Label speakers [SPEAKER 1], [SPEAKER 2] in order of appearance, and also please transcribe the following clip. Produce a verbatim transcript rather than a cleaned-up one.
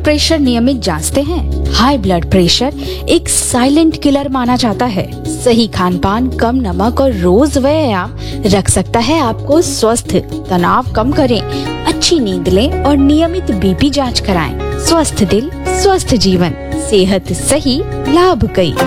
[SPEAKER 1] Pressure नियमित जांचते हैं। हाई ब्लड प्रेशर एक साइलेंट किलर माना जाता है। सही खान पान, कम नमक और रोज व्यायाम रख सकता है आपको स्वस्थ। तनाव कम करें, अच्छी नींद लें और नियमित बीपी जांच कराएं। स्वस्थ दिल, स्वस्थ जीवन, सेहत सही, लाभ कई।